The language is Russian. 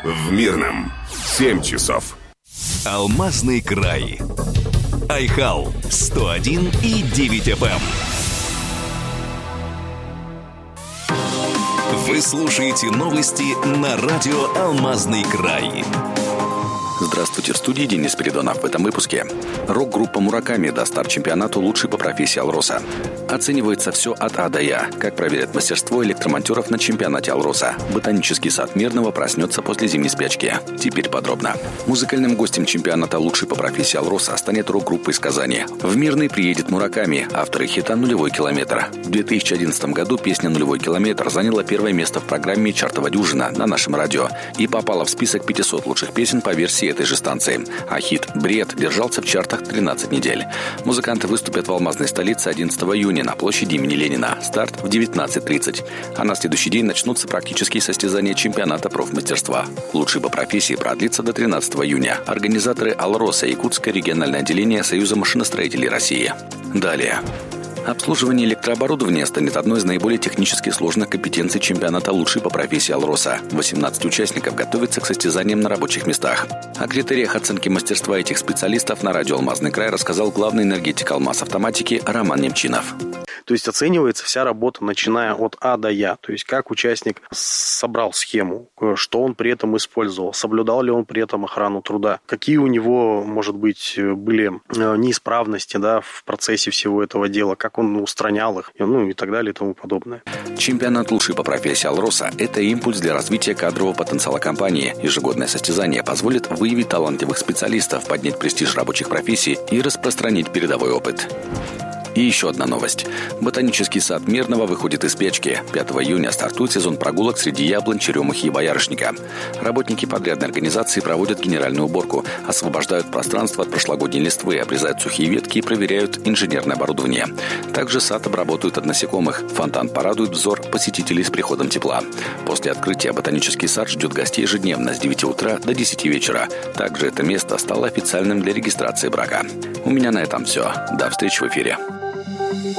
В Мирном 7 часов. Алмазный край. Айхал 101,9 FM. Вы слушаете новости на радио «Алмазный край». Здравствуйте, в студии Денис Передонов. В этом выпуске. Рок-группа «Мураками» даст старт чемпионату «Лучший по профессии Алроса». Оценивается все от А до Я. Как проверят мастерство электромонтеров на чемпионате Алроса. Ботанический сад Мирного проснется после зимней спячки. Теперь подробно. Музыкальным гостем чемпионата «Лучший по профессии Алроса» станет рок-группа из Казани. В Мирный приедет «Мураками», авторы хита «Нулевой километр». В 2011 году песня «Нулевой километр» заняла первое место в программе «Чартова дюжина» на нашем радио и попала в список 500 лучших песен по версии этой же станции. А хит «Бред» держался в чартах 13 недель. Музыканты выступят в алмазной столице 11 июня на площади имени Ленина. Старт в 19:30. А на следующий день начнутся практические состязания чемпионата профмастерства. «Лучший по профессии» продлится до 13 июня. Организаторы «Алроса», Якутское региональное отделение Союза машиностроителей России. Далее. Обслуживание электрооборудования станет одной из наиболее технически сложных компетенций чемпионата «Лучший по профессии Алроса». 18 участников готовятся к состязаниям на рабочих местах. О критериях оценки мастерства этих специалистов на радио «Алмазный край» рассказал главный энергетик «Алмаз Автоматики» Роман Немчинов. То есть оценивается вся работа, начиная от А до Я. То есть как участник собрал схему, что он при этом использовал, соблюдал ли он при этом охрану труда, какие у него, может быть, были неисправности, в процессе всего этого дела, как он устранял их, и так далее и тому подобное. Чемпионат «Лучший по профессии Алроса» – это импульс для развития кадрового потенциала компании. Ежегодное состязание позволит выявить талантливых специалистов, поднять престиж рабочих профессий и распространить передовой опыт. И еще одна новость. Ботанический сад Мирного выходит из печки. 5 июня стартует сезон прогулок среди яблонь, черемухи и боярышника. Работники подрядной организации проводят генеральную уборку, освобождают пространство от прошлогодней листвы, обрезают сухие ветки и проверяют инженерное оборудование. Также сад обработают от насекомых. Фонтан порадует взор посетителей с приходом тепла. После открытия ботанический сад ждет гостей ежедневно с 9 утра до 10 вечера. Также это место стало официальным для регистрации брака. У меня на этом все. До встречи в эфире.